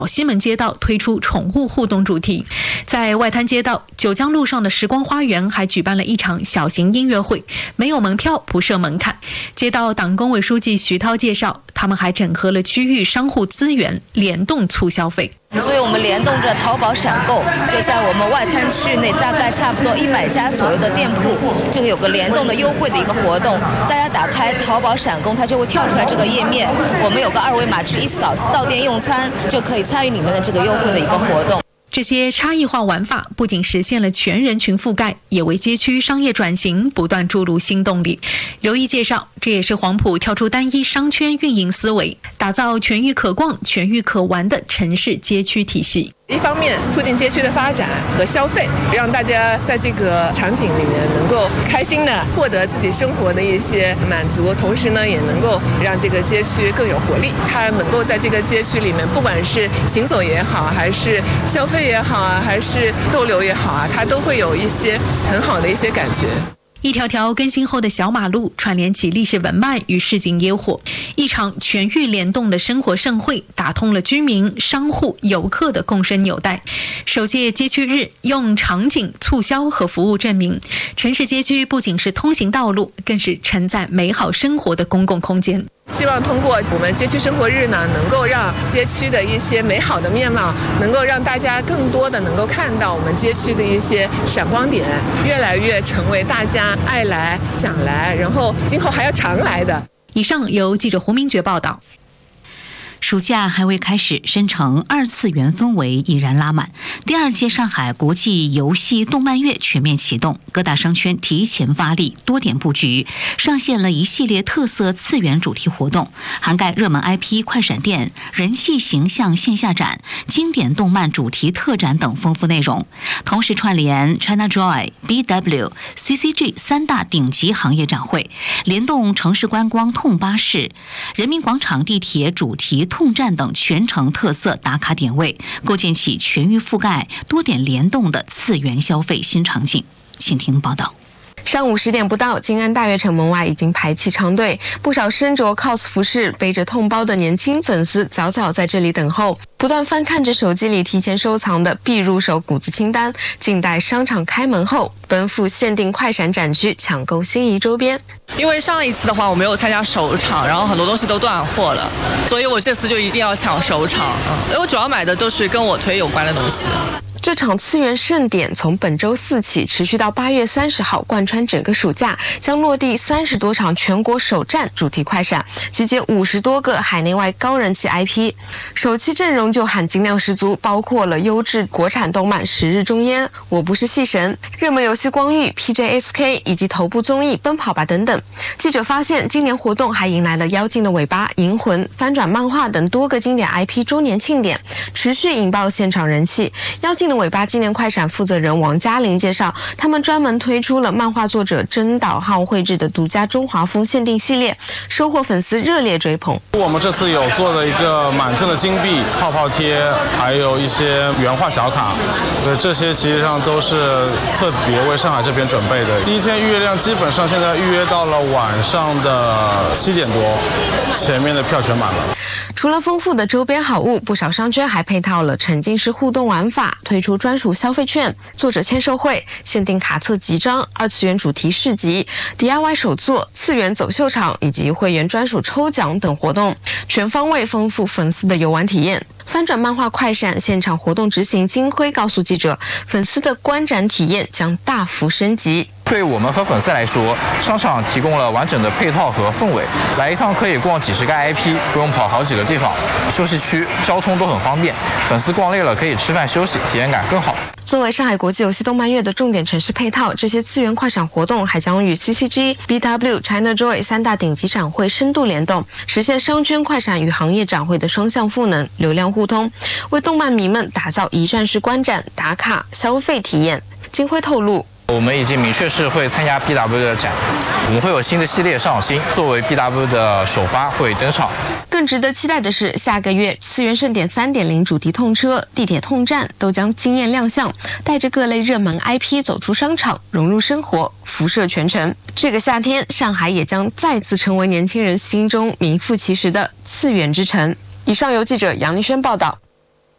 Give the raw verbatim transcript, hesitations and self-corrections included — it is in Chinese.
西门街道推出宠物互动主题，在外滩街道九江路上的时光花园还举办了一场小型音乐会，没有门票，不设门槛。街道党工委书记徐涛介绍，他们还整合了区域商户资源，联动促消费。 所以我们联动着淘宝闪购，就在我们外滩区内大概差不多一百家左右的店铺，这个有个联动的优惠的一个活动。大家打开淘宝闪购，它就会跳出来这个页面，我们有个二维码去一扫，到店用餐就可以参与里面的这个优惠的一个活动。 这些差异化玩法不仅实现了全人群覆盖，也为街区商业转型不断注入新动力。刘毅介绍，这也是黄埔跳出单一商圈运营思维，打造全域可逛、全域可玩的城市街区体系。 一方面促进街区的发展和消费，让大家在这个场景里面能够开心的获得自己生活的一些满足，同时呢也能够让这个街区更有活力。它能够在这个街区里面，不管是行走也好，还是消费也好啊，还是逗留也好啊，它都会有一些很好的一些感觉。 一条条更新后的小马路串联起历史文脉与市井野火，一场全域联动的生活盛会打通了居民、商户、游客的共生纽带。首届街区日用场景、促销和服务证明，城市街区不仅是通行道路，更是承载美好生活的公共空间。 希望通过我们街区生活日呢，能够让街区的一些美好的面貌，能够让大家更多的能够看到我们街区的一些闪光点，越来越成为大家爱来、想来，然后今后还要常来的。 以上由记者胡明珏报道。 暑假还未开始，申城二次元氛围已然拉满。第二届上海国际游戏动漫月全面启动，各大商圈提前发力，多点布局，上线了一系列特色次元主题活动，涵盖热门 I P 快闪店、人气形象线下展、经典动漫主题特展等丰富内容。同时串联 ChinaJoy、B W、C C G 三大顶级行业展会，联动城市观光痛巴士、人民广场地铁主题痛站等全城特色打卡点位，构建起全域覆盖、多点联动的次元消费新场景。请听报道。 上午十点不到，静安大悦城门外已经排起长队，不少身着 cos 服饰、背着痛包的年轻粉丝早早在这里等候，不断翻看着手机里提前收藏的必入手谷子清单，静待商场开门后奔赴限定快闪展区抢购心仪周边。 因为上一次的话我没有参加首场，然后很多东西都断货了，所以我这次就一定要抢首场。嗯，因为我主要买的都是跟我推有关的东西。 这场次元盛典从本周四起持续到八月三十号，贯穿整个暑假，将落地三十多场全国首站主题快闪，集结五十多个海内外高人气 I P。首期阵容就含金量十足，包括了优质国产动漫《十日终焉》、《我不是戏神》、热门游戏《光遇》、P J S K 以及头部综艺《奔跑吧》等等。记者发现，今年活动还迎来了《妖精的尾巴》、《银魂》、翻转漫画等多个经典 I P 周年庆典，持续引爆现场人气。妖精的尾巴纪念快闪负责人王嘉玲介绍，他们专门推出了漫画作者真岛浩绘制的独家中华风限定系列，收获粉丝热烈追捧。 我们这次有做了一个满赠的金币、泡泡贴，还有一些原画小卡，对，这些其实上都是特别为上海这边准备的。第一天预约量基本上现在预约到了晚上的七点多，前面的票全满了。 除了丰富的周边好物，不少商圈还配套了沉浸式互动玩法，推出专属消费券、作者签售会、限定卡册集章、二次元主题市集、D I Y 手作、次元走秀场以及会员专属抽奖等活动，全方位丰富粉丝的游玩体验。翻转漫画快闪现场活动执行金辉告诉记者，粉丝的观展体验将大幅升级。 对我们和粉丝来说，商场提供了完整的配套和氛围，来一趟可以逛几十个 I P， 不用跑好几个地方，休息区交通都很方便，粉丝逛累了可以吃饭休息，体验感更好。 作为上海国际游戏动漫月的重点城市配套，这些次元快闪活动还将与 C C G、B W、ChinaJoy 三大顶级展会深度联动，实现商圈快闪与行业展会的双向赋能，流量互通，为动漫迷们打造一站式观展、打卡、消费体验。金辉透露， 我们已经明确是会参加 B W 的展，我们会有新的系列上新，作为 B W 的首发会登场。 更值得期待的是，下个月次元盛典 三点零 主题痛车、地铁痛站都将惊艳亮相，带着各类热门 I P 走出商场，融入生活，辐射全城。这个夏天，上海也将再次成为年轻人心中名副其实的次元之城。以上由记者杨丽轩报道。